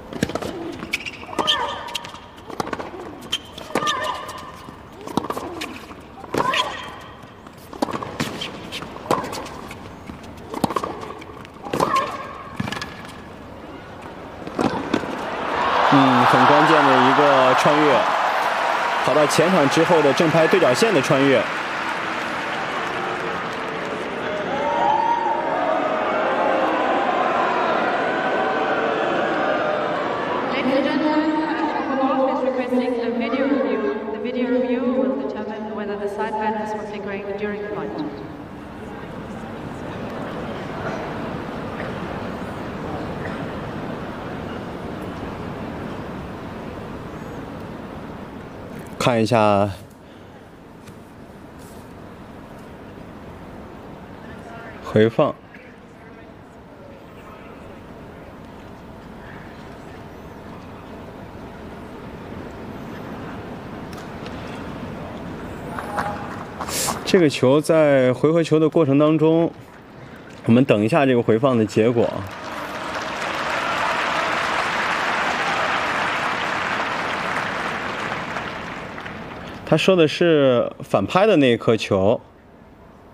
很关键的一个穿越，跑到前场之后的正拍对角线的穿越。看一下回放，这个球在回合球的过程当中，我们等一下这个回放的结果。他说的是反拍的那一颗球，